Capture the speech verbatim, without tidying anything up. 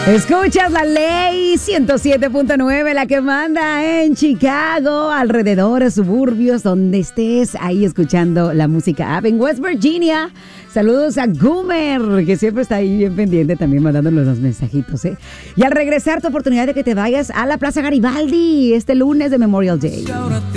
Escuchas la ley ciento siete punto nueve, la que manda en Chicago, alrededores, suburbios, donde estés ahí escuchando la música app en West Virginia. Saludos a Goomer, que siempre está ahí bien pendiente, también mandándonos los mensajitos, ¿eh? Y al regresar, tu oportunidad de que te vayas a la Plaza Garibaldi este lunes de Memorial Day.